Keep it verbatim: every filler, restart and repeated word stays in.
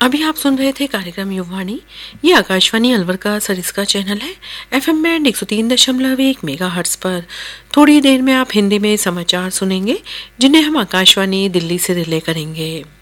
अभी आप सुन रहे थे कार्यक्रम युववाणी। ये आकाशवाणी अलवर का सरिस्का चैनल है। एफएम बैंड एक सौ तीन दशमलव एक मेगा हर्ट्ज पर थोड़ी देर में आप हिंदी में समाचार सुनेंगे, जिन्हें हम आकाशवाणी दिल्ली से रिले करेंगे।